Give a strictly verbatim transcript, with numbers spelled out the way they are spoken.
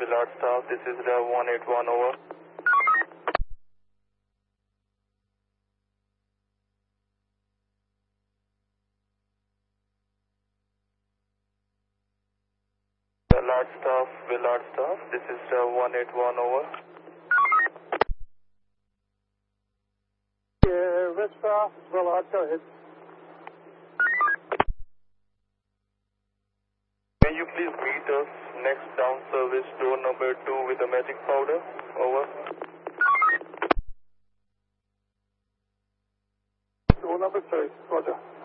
Willard staff, this is the one eight one, over. Willard staff, Willard staff, this is the one eight one, over. Yeah, red staff, Willard, go ahead. May you please meet us next down service door number two with the magic powder, over. Door number two, roger.